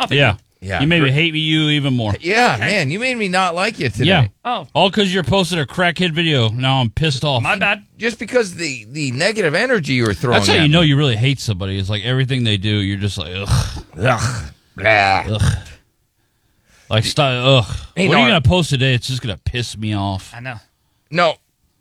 Oh, Yeah. Yeah. You made me hate you even more. Yeah, man, you made me not like you today. Yeah. Oh. All because you posted a crackhead video. Now I'm pissed off. My bad. Just because the negative energy you were throwing. That's how at you me. know you really hate somebody. It's like everything they do, you're just like, ugh. Ugh. Blah. Ugh. Like, stop. Ugh. Hey, what are you Nard. going to post today? It's just going to piss me off. I know. No.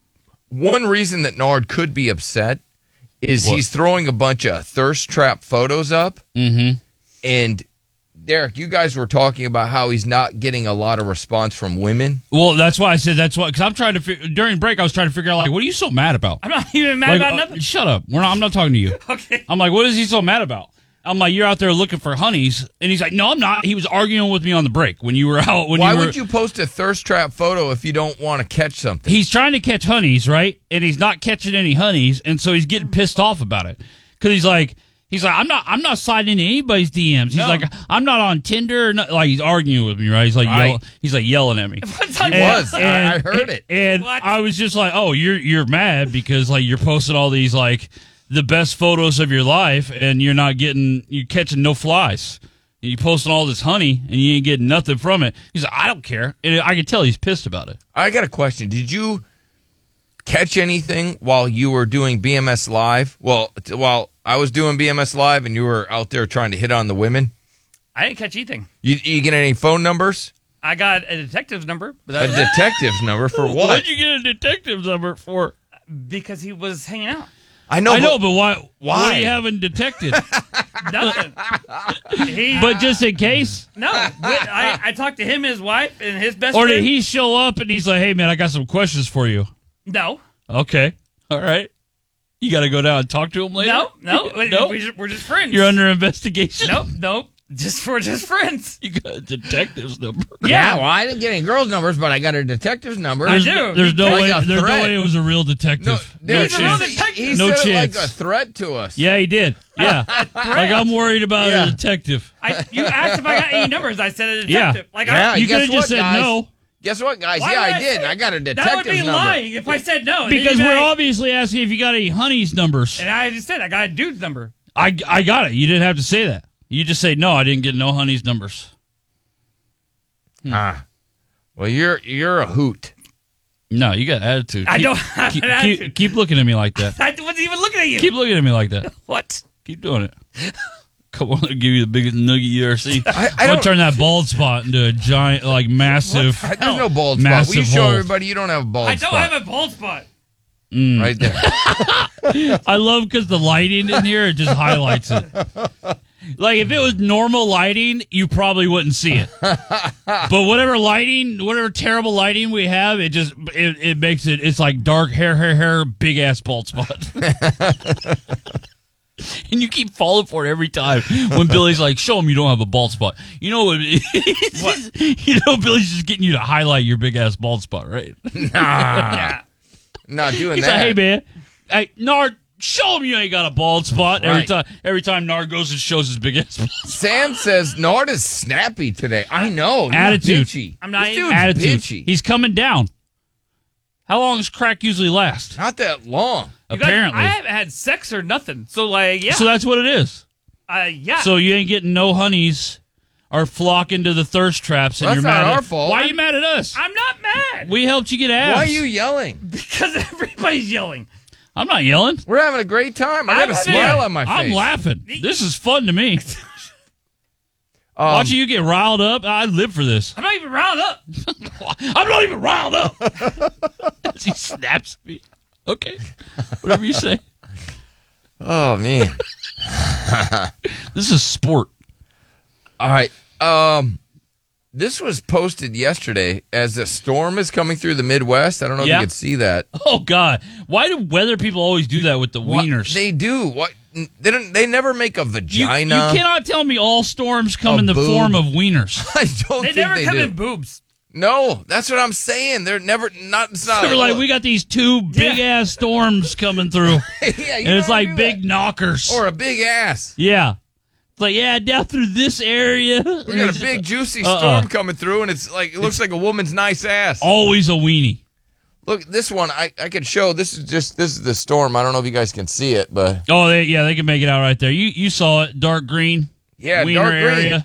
One reason that Nard could be upset is What? he's throwing a bunch of thirst trap photos up. Mm-hmm. And Derek, you guys were talking about how he's not getting a lot of response from women. Well, that's why I said because I'm trying to during break I was trying to figure out like what are you so mad about? I'm not even mad Like, about nothing. shut up. I'm not talking to you. Okay. I'm like, what is he so mad about? I'm like, you're out there looking for honeys, and he's like, no, I'm not. He was arguing with me on the break when you were out. Why would you post a thirst trap photo if you don't want to catch something? He's trying to catch honeys, right? And he's not catching any honeys, and so he's getting pissed off about it because he's like, I'm not sliding into anybody's DMs. He's No. like, I'm not on Tinder. Like he's arguing with me, right? He's like, Right. yelling at me. What time He was. And- I heard it. And What? I was just like, oh, you're mad because like you're posting all these like the best photos of your life and you're catching no flies. You posting all this honey and you ain't getting nothing from it. He's like, I don't care. And I can tell he's pissed about it. I got a question. Did you catch anything while you were doing BMS Live? Well, while I was doing BMS Live and you were out there trying to hit on the women? I didn't catch anything. You get any phone numbers? I got a detective's number. But A detective's number for what? What'd you get a detective's number for? because he was hanging out. I know, but why? Why? What are you having detected? Nothing. But just in case? No. I talked to him and his wife and his best Or friend. did he show up and he's like, hey, man, I got some questions for you? No. Okay. All right. You got to go down and talk to him later? No. No? We're just friends. You're under investigation? Nope. We're just friends. You got a detective's number. Yeah, well, I didn't get any girls' numbers, but I got a detective's number. I do. There's no Like way. a There's no threat. way it was a real detective. No He's a real chance. detective. He No said it chance. like a threat to us. Yeah, he did. Yeah. Like I'm worried about Yeah. a detective. You asked if I got any numbers. I said a detective. Yeah. Like Yeah. You guess could have just what, said guys? no. Guess what, guys? Why Yeah, would I did. say- I got a That would detective's be number. lying if I said no. Because Then you'd we're be like- obviously asking if you got any honey's numbers. And I just said I got a dude's number. I got it. You didn't have to say that. You just say no. I didn't get no honey's numbers. Ah, well, you're a hoot. No, you got attitude. I don't have an attitude. Keep looking at me like that. I wasn't even looking at you. Keep looking at me like that. What? Keep doing it. Come on, I'll give you the biggest nugget you ever seen. I I'm gonna don't- turn that bald spot into a giant, like massive. There's no bald spot. Massive We show hole. everybody you don't have a bald I don't spot. have a bald spot. Right there. I love because the lighting in here it just highlights it. Like if it was normal lighting, you probably wouldn't see it. But whatever terrible lighting we have, it makes it. It's like dark hair, big ass bald spot. And you keep falling for it every time when Billy's like, show him you don't have a bald spot. You know what? You know Billy's just getting you to highlight your big ass bald spot, right? Yeah. Not doing He's that. like, hey man, hey Nard, show him you ain't got a bald spot. Right. Every time Nard goes and shows his big ass bald spot. Sam says Nard is snappy today. I know. He's Attitude. bitchy. I'm not This even- dude's Attitude. bitchy. He's coming down. How long does crack usually last? Not that long. You guys- Apparently. I haven't had sex or nothing. So, like, yeah. So that's what it is. Yeah. So you ain't getting no honeys or flocking to the thirst traps, and Well, you're that's mad not at our fault. Why are you mad at us? I'm not mad. We helped you get ass. Why are you yelling? Because everybody's yelling. I'm not yelling. We're having a great time. I got a I'm smile on my face. I'm laughing. This is fun to me. Watching you get riled up, I live for this. I'm not even riled up. I'm not even riled up. As he snaps at me. Okay. Whatever you say. Oh, man. This is sport. All right. This was posted yesterday as a storm is coming through the Midwest. I don't know if Yeah. you could see that. Oh, God. Why do weather people always do that with the wieners? They do. What? They don't. They never make a You vagina. cannot tell me all storms come A in the boob. form of wieners. I don't They think never they come do. in boobs. No, that's what I'm saying. They're never not. It's not They were like, we got these two big ass storms coming through, yeah, you and it's don't like do big that. knockers. or a big ass. Yeah, it's like down through this area. We got a big juicy storm coming through, and it's like it looks like a woman's nice ass. Always a weenie. Look, this one I could show. This is the storm. I don't know if you guys can see it, but Oh, they can make it out right there. You saw it, dark green. yeah, Wiener dark green. area.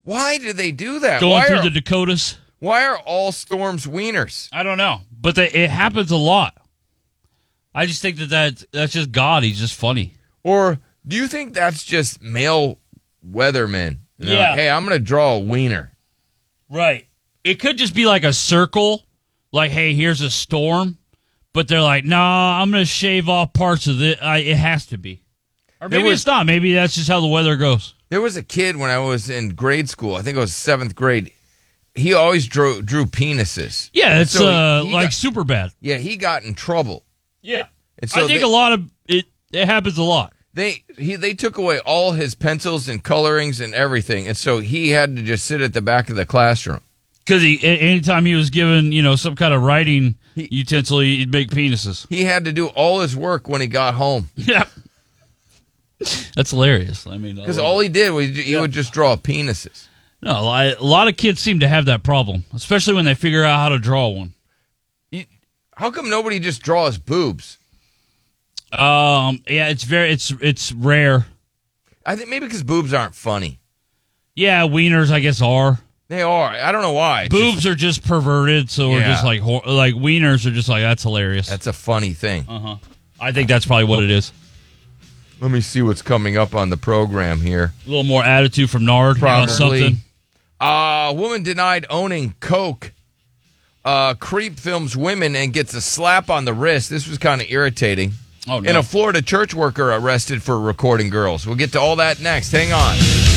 Why do they do that? Going through the Dakotas. Why are all storms wieners? I don't know, but it happens a lot. I just think that's just God. He's just funny. Or do you think that's just male weathermen? Yeah. Hey, I'm going to draw a wiener. Right. It could just be like a circle, like, hey, here's a storm, but they're like, no, I'm going to shave off parts of it. It has to be. Or maybe it's not. Maybe that's just how the weather goes. There was a kid when I was in grade school. I think it was 7th grade. He always drew penises. Yeah, it's So like super bad. Yeah, he got in trouble. Yeah. And so I think a lot of it happens a lot. They took away all his pencils and colorings and everything, and so he had to just sit at the back of the classroom. Because anytime he was given, some kind of writing utensil, he'd make penises. He had to do all his work when he got home. Yeah. That's hilarious. I mean, because all he did was he would just draw penises. No, a lot of kids seem to have that problem, especially when they figure out how to draw one. How come nobody just draws boobs? Yeah, it's rare. I think maybe because boobs aren't funny. Yeah, wieners, I guess, are. They are. I don't know why. Boobs are just perverted, so we're just like wieners are just like, that's hilarious. That's a funny thing. I think that's probably what it is. Let me see what's coming up on the program here. A little more attitude from Nard. Probably. Something. Woman denied owning coke. Creep films women and gets a slap on the wrist. This was kind of irritating. Oh, no. And a Florida church worker arrested for recording girls. We'll get to all that next. Hang on.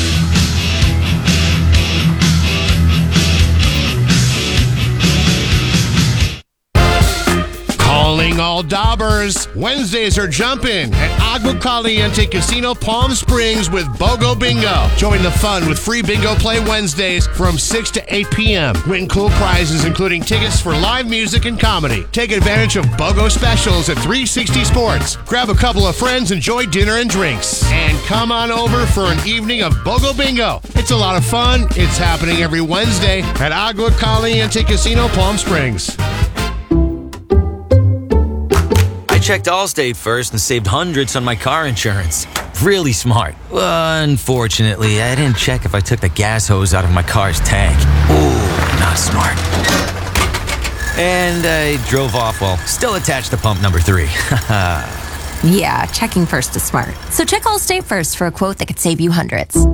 Calling all daubers. Wednesdays are jumping at Agua Caliente Casino Palm Springs with BOGO Bingo. Join the fun with free bingo play Wednesdays from 6 to 8 p.m. Win cool prizes including tickets for live music and comedy. Take advantage of BOGO specials at 360 Sports. Grab a couple of friends, enjoy dinner and drinks. And come on over for an evening of BOGO Bingo. It's a lot of fun. It's happening every Wednesday at Agua Caliente Casino Palm Springs. I checked Allstate first and saved hundreds on my car insurance. Really smart. Unfortunately, I didn't check if I took the gas hose out of my car's tank. Ooh, not smart. And I drove off while still attached to pump number 3. Yeah, checking first is smart. So check Allstate first for a quote that could save you hundreds.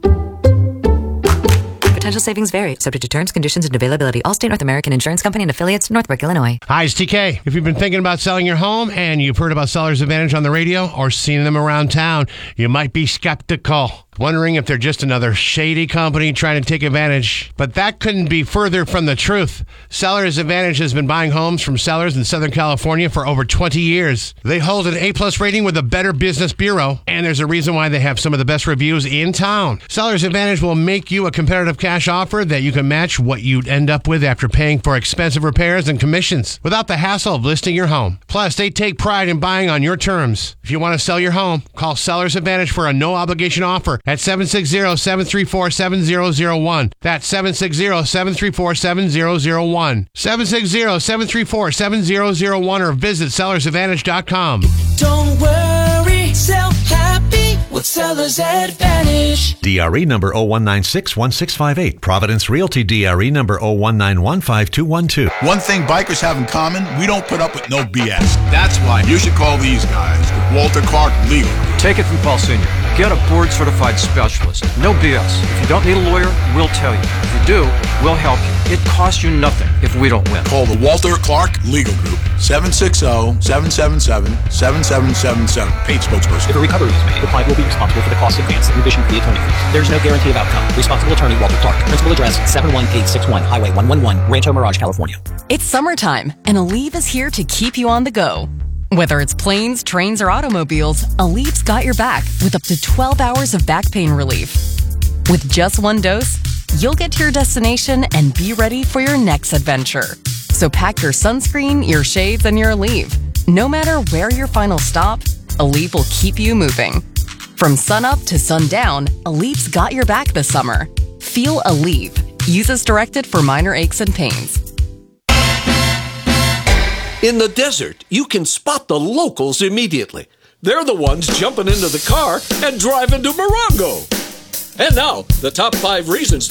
Potential savings vary, subject to terms, conditions, and availability. Allstate North American Insurance Company and affiliates, Northbrook, Illinois. Hi, it's TK. If you've been thinking about selling your home and you've heard about Seller's Advantage on the radio or seen them around town, you might be skeptical, wondering if they're just another shady company trying to take advantage. But that couldn't be further from the truth. Seller's Advantage has been buying homes from sellers in Southern California for over 20 years. They hold an A-plus rating with the Better Business Bureau, and there's a reason why they have some of the best reviews in town. Seller's Advantage will make you a competitive cash offer that you can match what you'd end up with after paying for expensive repairs and commissions without the hassle of listing your home. Plus, they take pride in buying on your terms. If you want to sell your home, call Seller's Advantage for a no-obligation offer at 760-734-7001. That's 760-734-7001. 760-734-7001 or visit sellersadvantage.com. Don't worry, sell happy with Seller's Advantage. DRE number 01961658. Providence Realty DRE number 01915212. One thing bikers have in common, we don't put up with no BS. That's why you should call these guys, Walter Clark Legal. Take it from Paul Sr. Get a board-certified specialist. No BS. If you don't need a lawyer, we'll tell you. If you do, we'll help you. It costs you nothing if we don't win. Call the Walter Clark Legal Group, 760-777-7777. Paid spokesperson. If a recovery is made, the client will be responsible for the cost of advance and revision fee attorney fees. There is no guarantee of outcome. Responsible attorney Walter Clark. Principal address 71861 Highway 111, Rancho Mirage, California. It's summertime, and Aleve is here to keep you on the go. Whether it's planes, trains, or automobiles, Aleve's got your back with up to 12 hours of back pain relief. With just one dose, you'll get to your destination and be ready for your next adventure. So pack your sunscreen, your shades, and your Aleve. No matter where your final stop, Aleve will keep you moving. From sunup to sundown, Aleve's got your back this summer. Feel Aleve. Use as directed for minor aches and pains. In the desert, you can spot the locals immediately. They're the ones jumping into the car and driving to Morongo. And now, the top 5 reasons